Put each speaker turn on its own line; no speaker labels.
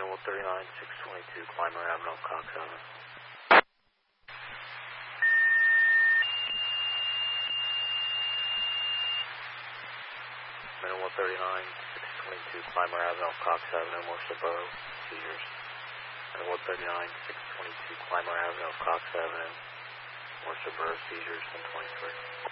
Minute 39, 622, Clymer Avenue, Cox Avenue. Minute 39, 622, Clymer Avenue, Cox Avenue, Morrisboro, seizures. Minute 39, 622, Clymer Avenue, Cox Avenue, Morrisboro, seizures, 123.